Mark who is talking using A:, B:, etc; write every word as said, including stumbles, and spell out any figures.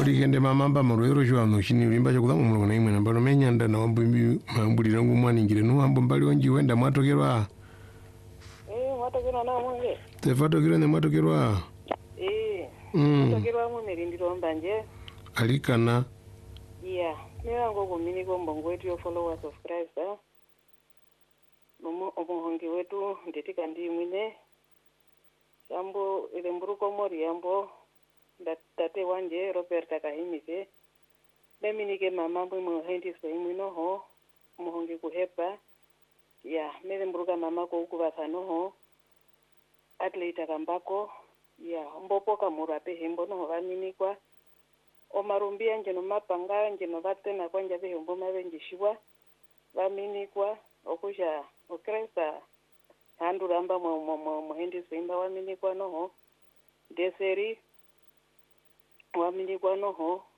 A: Kulikende mamamba maruero jwa no shini limba chakuda mu mulongo naimwe nambano menyanda na wambu mbi mambulira ngo mwaningire no wambu mbali onji wenda mwatokerwa.
B: Eh, mwatokerwa na mwange.
A: Tefatokirwa ne mwatokerwa.
B: Eh.
A: Mm.
B: Mwatokerwa mu merindiro mbanje.
A: Alikana.
B: Yeah. Mira ngo kumini ko mbongo wetu yo followers of Christ. Eh? Nomo omuhongi wetu ndetika ndi mwine. Sambo ile mburuko mori yambo tate wanje Robert Akahimise. Beminike mama mbu mu hendi so imwino ho muhongi kuhepa. Ya, mele mburuka mama ko ukubasano ho. Atleta kambako. Ya, mbopoka murape hembo no vaminikwa. Omarumbia njeno mapanga njeno vatena kwanja vehembo mavenjishiwa. Vaminikwa okusha okresa handu ramba mu mu muhendi so imba vaminikwa no ho. Deseri waminikwa no ho.